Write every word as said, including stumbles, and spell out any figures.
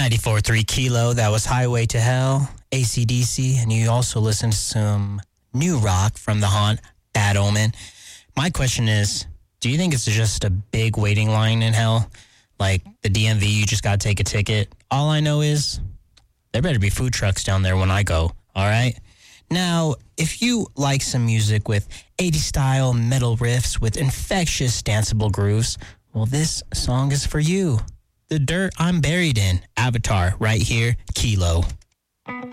ninety-four point three Kilo, that was Highway to Hell, A C D C, and you also listened to some new rock from The Haunt, Bad Omen. My question is, do you think it's just a big waiting line in hell? Like the D M V, you just got to take a ticket? All I know is there better be food trucks down there when I go, all right? Now, if you like some music with eighties-style metal riffs with infectious danceable grooves, well, this song is for you. The Dirt I'm Buried In, Avatar, right here, Kilo.